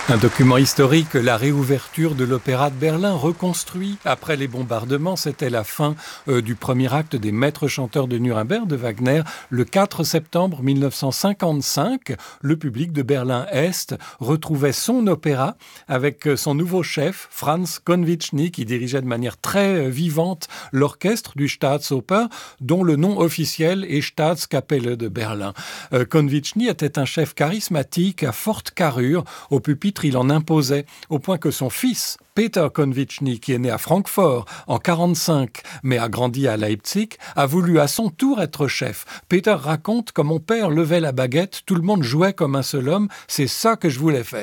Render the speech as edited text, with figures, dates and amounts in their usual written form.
Un document historique, la réouverture de l'Opéra de Berlin, reconstruit après les bombardements. C'était la fin du premier acte des Maîtres chanteurs de Nuremberg de Wagner. Le 4 septembre 1955, le public de Berlin-Est retrouvait son opéra avec son nouveau chef, Franz Konviczny, qui dirigeait de manière très vivante l'orchestre du Staatsoper, dont le nom officiel est Staatskapelle de Berlin. Konviczny était un chef charismatique à forte carrure. Au pupitre, il en imposait, au point que son fils, Peter Konviczny, qui est né à Francfort en 1945, mais a grandi à Leipzig, a voulu à son tour être chef. Peter raconte: quand mon père levait la baguette, tout le monde jouait comme un seul homme, c'est ça que je voulais faire.